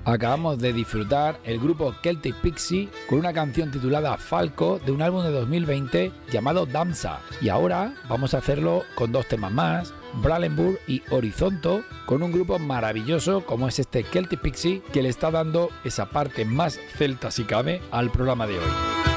Acabamos de disfrutar el grupo Celtic Pixie con una canción titulada Falco de un álbum de 2020 llamado Danza. Y ahora vamos a hacerlo con dos temas más, Bralenburg y Horizonto, con un grupo maravilloso como es este Celtic Pixie, que le está dando esa parte más celta si cabe al programa de hoy.